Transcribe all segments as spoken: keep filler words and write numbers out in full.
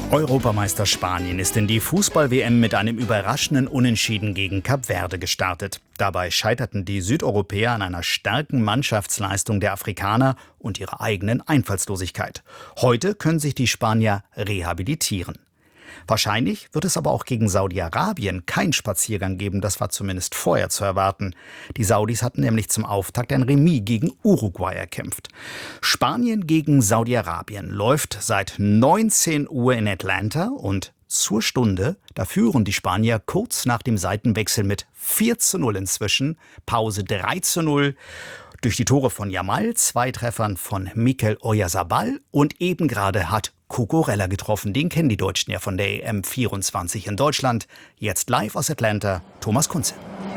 Europameister Spanien ist in die Fußball-W M mit einem überraschenden Unentschieden gegen Kap Verde gestartet. Dabei scheiterten die Südeuropäer an einer starken Mannschaftsleistung der Afrikaner und ihrer eigenen Einfallslosigkeit. Heute können sich die Spanier rehabilitieren. Wahrscheinlich wird es aber auch gegen Saudi-Arabien keinen Spaziergang geben, das war zumindest vorher zu erwarten. Die Saudis hatten nämlich zum Auftakt ein Remis gegen Uruguay erkämpft. Spanien gegen Saudi-Arabien läuft seit neunzehn Uhr in Atlanta und zur Stunde, da führen die Spanier kurz nach dem Seitenwechsel mit vier zu null inzwischen, Pause drei zu null. Durch die Tore von Yamal, zwei Treffern von Mikel Oyarzabal und eben gerade hat Cucurella getroffen. Den kennen die Deutschen ja von der E M vierundzwanzig in Deutschland. Jetzt live aus Atlanta, Thomas Kunze.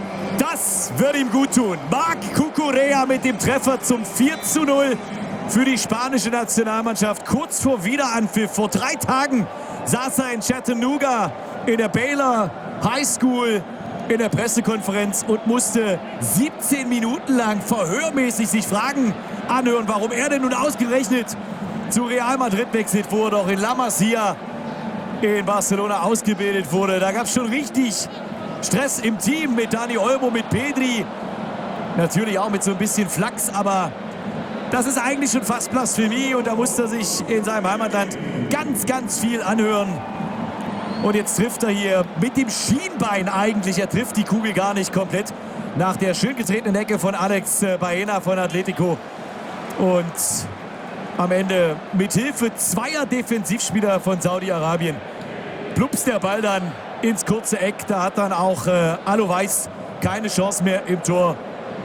Das wird ihm gut tun. Marc Cucurella mit dem Treffer zum vier zu null für die spanische Nationalmannschaft. Kurz vor Wiederanpfiff, vor drei Tagen saß er in Chattanooga in der Baylor High School in der Pressekonferenz und musste siebzehn Minuten lang verhörmäßig sich Fragen anhören, warum er denn nun ausgerechnet zu Real Madrid wechselt, wo er doch in La Masia in Barcelona ausgebildet wurde. Da gab es schon richtig Stress im Team mit Dani Olmo, mit Pedri. Natürlich auch mit so ein bisschen Flachs, aber das ist eigentlich schon fast Blasphemie und da musste er sich in seinem Heimatland ganz, ganz viel anhören. Und jetzt trifft er hier mit dem Schienbein eigentlich. Er trifft die Kugel gar nicht komplett. Nach der schön getretenen Ecke von Alex Baena von Atletico. Und am Ende mit Hilfe zweier Defensivspieler von Saudi-Arabien plups der Ball dann ins kurze Eck. Da hat dann auch äh, Alo Weiß keine Chance mehr im Tor.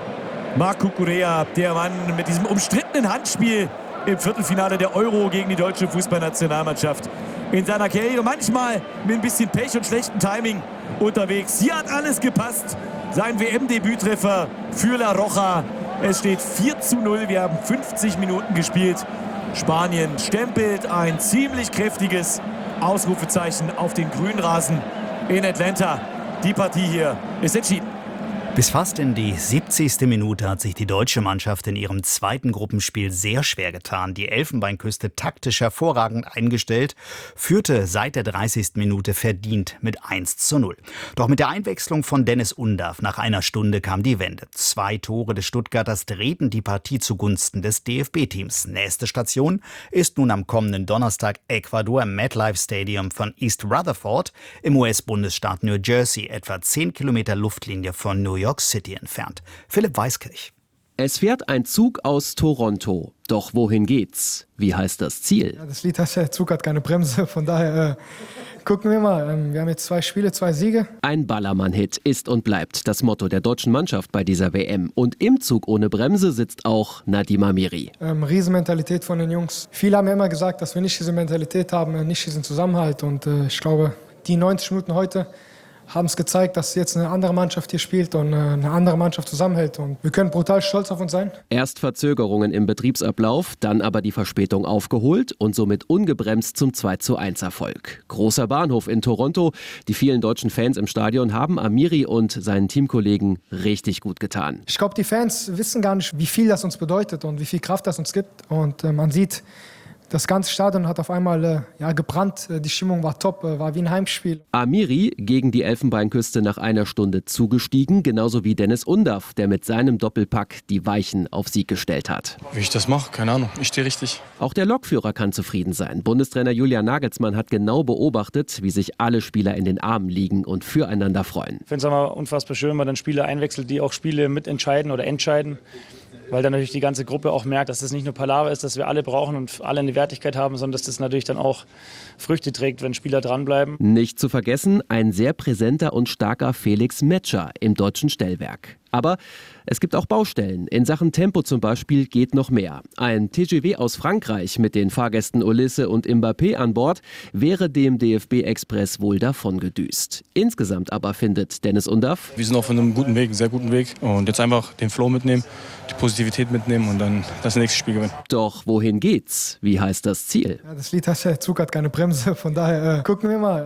Marc Cucurella, der Mann mit diesem umstrittenen Handspiel im Viertelfinale der Euro gegen die deutsche Fußballnationalmannschaft. In seiner Karriere manchmal mit ein bisschen Pech und schlechtem Timing unterwegs. Hier hat alles gepasst. Sein W M-Debüttreffer für La Roja. Es steht vier zu null. Wir haben fünfzig Minuten gespielt. Spanien stempelt ein ziemlich kräftiges Ausrufezeichen auf den grünen Rasen in Atlanta. Die Partie hier ist entschieden. Bis fast in die siebzigste Minute hat sich die deutsche Mannschaft in ihrem zweiten Gruppenspiel sehr schwer getan. Die Elfenbeinküste taktisch hervorragend eingestellt, führte seit der dreißigsten Minute verdient mit eins zu null. Doch mit der Einwechslung von Deniz Undav nach einer Stunde kam die Wende. Zwei Tore des Stuttgarters drehten die Partie zugunsten des D F B-Teams. Nächste Station ist nun am kommenden Donnerstag Ecuador im MetLife Stadium von East Rutherford im U S-Bundesstaat New Jersey, etwa zehn Kilometer Luftlinie von New York City entfernt. Philipp Weiskirch. Es fährt ein Zug aus Toronto. Doch wohin geht's? Wie heißt das Ziel? Ja, das Lied heißt ja, der Zug hat keine Bremse. Von daher äh, gucken wir mal. Ähm, wir haben jetzt zwei Spiele, zwei Siege. Ein Ballermann-Hit ist und bleibt das Motto der deutschen Mannschaft bei dieser W M. Und im Zug ohne Bremse sitzt auch Nadim Amiri. Ähm, Riesenmentalität von den Jungs. Viele haben ja immer gesagt, dass wir nicht diese Mentalität haben, nicht diesen Zusammenhalt. Und äh, ich glaube, die neunzig Minuten heute haben es gezeigt, dass jetzt eine andere Mannschaft hier spielt und eine andere Mannschaft zusammenhält. Und wir können brutal stolz auf uns sein. Erst Verzögerungen im Betriebsablauf, dann aber die Verspätung aufgeholt und somit ungebremst zum zwei zu eins Erfolg. Großer Bahnhof in Toronto. Die vielen deutschen Fans im Stadion haben Amiri und seinen Teamkollegen richtig gut getan. Ich glaube, die Fans wissen gar nicht, wie viel das uns bedeutet und wie viel Kraft das uns gibt. Und äh, man sieht, das ganze Stadion hat auf einmal äh, ja, gebrannt. Die Stimmung war top, äh, war wie ein Heimspiel. Amiri gegen die Elfenbeinküste nach einer Stunde zugestiegen, genauso wie Deniz Undav, der mit seinem Doppelpack die Weichen auf Sieg gestellt hat. Wie ich das mache, keine Ahnung, ich stehe richtig. Auch der Lokführer kann zufrieden sein. Bundestrainer Julian Nagelsmann hat genau beobachtet, wie sich alle Spieler in den Armen liegen und füreinander freuen. Ich finde es aber unfassbar schön, wenn man dann Spieler einwechselt, die auch Spiele mitentscheiden oder entscheiden. Weil dann natürlich die ganze Gruppe auch merkt, dass das nicht nur Palaver ist, dass wir alle brauchen und alle eine Wertigkeit haben, sondern dass das natürlich dann auch Früchte trägt, wenn Spieler dranbleiben. Nicht zu vergessen, ein sehr präsenter und starker Felix Metscher im deutschen Stellwerk. Aber es gibt auch Baustellen. In Sachen Tempo zum Beispiel geht noch mehr. Ein T G V aus Frankreich mit den Fahrgästen Olisse und Mbappé an Bord wäre dem D F B-Express wohl davongedüst. Insgesamt aber findet Deniz Undav: Wir sind auf einem guten Weg, einen sehr guten Weg. Und jetzt einfach den Flow mitnehmen, die Positivität mitnehmen und dann das nächste Spiel gewinnen. Doch wohin geht's? Wie heißt das Ziel? Ja, das Lied heißt ja, der Zug hat keine Bremse. Von daher äh, gucken wir mal.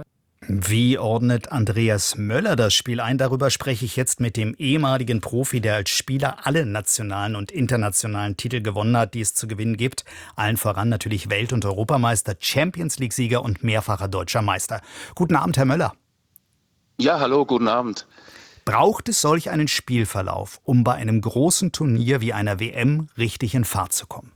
Wie ordnet Andreas Möller das Spiel ein? Darüber spreche ich jetzt mit dem ehemaligen Profi, der als Spieler alle nationalen und internationalen Titel gewonnen hat, die es zu gewinnen gibt. Allen voran natürlich Welt- und Europameister, Champions-League-Sieger und mehrfacher deutscher Meister. Guten Abend, Herr Möller. Ja, hallo, guten Abend. Braucht es solch einen Spielverlauf, um bei einem großen Turnier wie einer W M richtig in Fahrt zu kommen?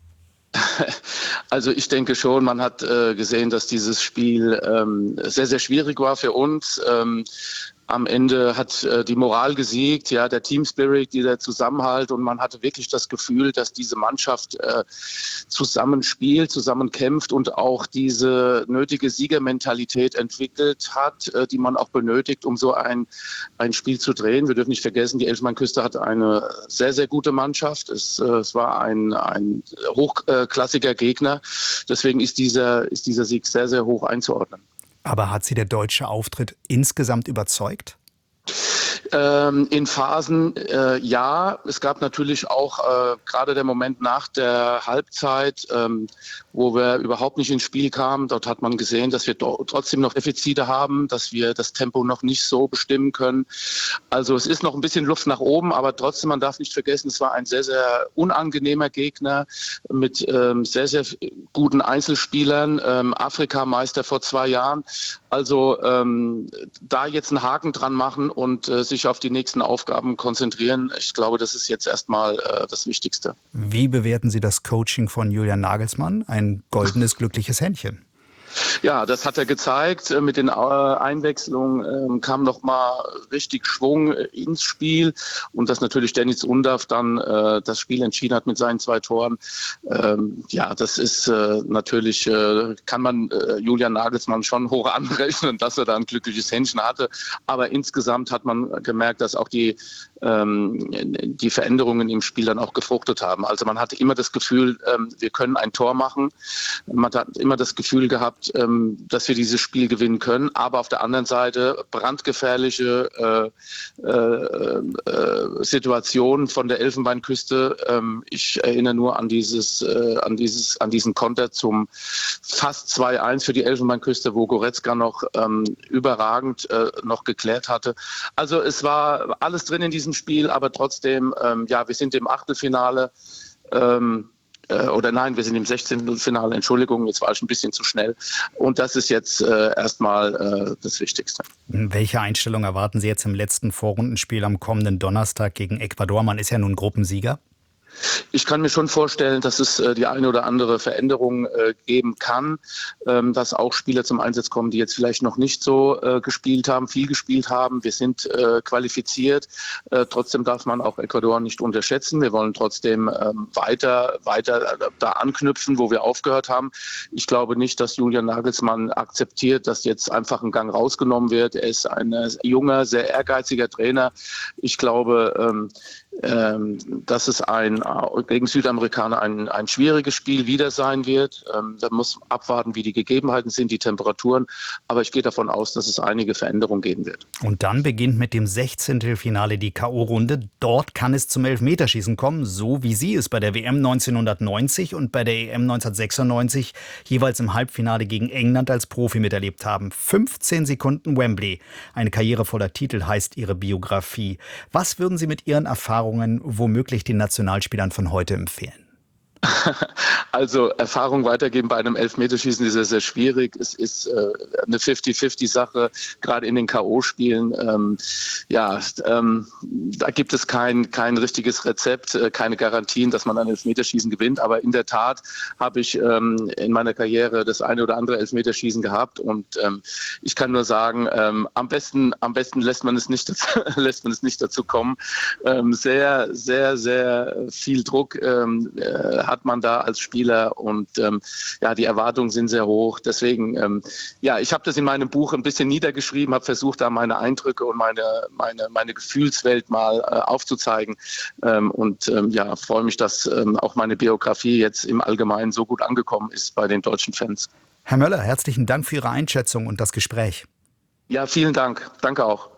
Also ich denke schon, man hat äh, gesehen, dass dieses Spiel ähm, sehr, sehr schwierig war für uns. Ähm, Am Ende hat äh, die Moral gesiegt, ja, der Team Spirit, dieser Zusammenhalt, und man hatte wirklich das Gefühl, dass diese Mannschaft äh, zusammen spielt, zusammen kämpft und auch diese nötige Siegermentalität entwickelt hat, äh, die man auch benötigt, um so ein, ein Spiel zu drehen. Wir dürfen nicht vergessen, die Elfenbeinküste hat eine sehr, sehr gute Mannschaft. Es, äh, es war ein, ein hochklassiger Gegner. Deswegen ist dieser, ist dieser Sieg sehr, sehr hoch einzuordnen. Aber hat Sie der deutsche Auftritt insgesamt überzeugt? Ähm, in Phasen äh, ja. Es gab natürlich auch äh, gerade der Moment nach der Halbzeit, ähm, wo wir überhaupt nicht ins Spiel kamen. Dort hat man gesehen, dass wir do- trotzdem noch Defizite haben, dass wir das Tempo noch nicht so bestimmen können. Also es ist noch ein bisschen Luft nach oben, aber trotzdem, man darf nicht vergessen, es war ein sehr, sehr unangenehmer Gegner mit ähm, sehr, sehr guten Einzelspielern, ähm, Afrikameister vor zwei Jahren. Also ähm, da jetzt einen Haken dran machen und äh, sich auf die nächsten Aufgaben konzentrieren, ich glaube, das ist jetzt erstmal äh, das Wichtigste. Wie bewerten Sie das Coaching von Julian Nagelsmann? Ein goldenes, glückliches Händchen. Ja, das hat er gezeigt. Mit den Einwechslungen kam noch mal richtig Schwung ins Spiel. Und dass natürlich Deniz Undav dann äh, das Spiel entschieden hat mit seinen zwei Toren. Ähm, ja, das ist äh, natürlich, äh, kann man äh, Julian Nagelsmann schon hoch anrechnen, dass er da ein glückliches Händchen hatte. Aber insgesamt hat man gemerkt, dass auch die, ähm, die Veränderungen im Spiel dann auch gefruchtet haben. Also man hatte immer das Gefühl, ähm, wir können ein Tor machen. Man hat immer das Gefühl gehabt, dass wir dieses Spiel gewinnen können, aber auf der anderen Seite brandgefährliche äh, äh, äh, Situationen von der Elfenbeinküste. Ähm, ich erinnere nur an dieses, äh, an dieses, an diesen Konter zum fast zwei eins für die Elfenbeinküste, wo Goretzka noch ähm, überragend äh, noch geklärt hatte. Also es war alles drin in diesem Spiel, aber trotzdem, ähm, ja, wir sind im Achtelfinale. Ähm, Oder nein, wir sind im Sechzehntelfinale, Entschuldigung, jetzt war ich ein bisschen zu schnell. Und das ist jetzt äh, erstmal äh, das Wichtigste. Welche Einstellung erwarten Sie jetzt im letzten Vorrundenspiel am kommenden Donnerstag gegen Ecuador? Man ist ja nun Gruppensieger. Ich kann mir schon vorstellen, dass es äh, die eine oder andere Veränderung äh, geben kann, ähm, dass auch Spieler zum Einsatz kommen, die jetzt vielleicht noch nicht so äh, gespielt haben, viel gespielt haben. Wir sind äh, qualifiziert. Äh, trotzdem darf man auch Ecuador nicht unterschätzen. Wir wollen trotzdem ähm, weiter, weiter da anknüpfen, wo wir aufgehört haben. Ich glaube nicht, dass Julian Nagelsmann akzeptiert, dass jetzt einfach ein Gang rausgenommen wird. Er ist ein junger, sehr ehrgeiziger Trainer. Ich glaube, ähm, ähm, dass es ein gegen Südamerikaner ein, ein schwieriges Spiel wieder sein wird. Ähm, da muss abwarten, wie die Gegebenheiten sind, die Temperaturen. Aber ich gehe davon aus, dass es einige Veränderungen geben wird. Und dann beginnt mit dem Sechzehntelfinale die K O-Runde. Dort kann es zum Elfmeterschießen kommen, so wie Sie es bei der W M neunzehnhundertneunzig und bei der E M neunzehnhundertsechsundneunzig jeweils im Halbfinale gegen England als Profi miterlebt haben. fünfzehn Sekunden Wembley. Eine Karriere voller Titel heißt Ihre Biografie. Was würden Sie mit Ihren Erfahrungen womöglich den Nationalspielern von heute empfehlen? Also Erfahrung weitergeben bei einem Elfmeterschießen ist sehr, sehr schwierig. Es ist äh, eine fünfzig fünfzig Sache, gerade in den K O-Spielen. Ähm, ja, ähm, da gibt es kein, kein richtiges Rezept, äh, keine Garantien, dass man ein Elfmeterschießen gewinnt. Aber in der Tat habe ich ähm, in meiner Karriere das eine oder andere Elfmeterschießen gehabt. Und ähm, ich kann nur sagen, ähm, am besten, am besten lässt man es nicht dazu, lässt man es nicht dazu kommen. Ähm, sehr, sehr, sehr viel Druck ähm, äh, hat man da als Spieler und ähm, ja, die Erwartungen sind sehr hoch. Deswegen, ähm, ja, ich habe das in meinem Buch ein bisschen niedergeschrieben, habe versucht, da meine Eindrücke und meine, meine, meine Gefühlswelt mal äh, aufzuzeigen ähm, und ähm, ja, freue mich, dass ähm, auch meine Biografie jetzt im Allgemeinen so gut angekommen ist bei den deutschen Fans. Herr Möller, herzlichen Dank für Ihre Einschätzung und das Gespräch. Ja, vielen Dank. Danke auch.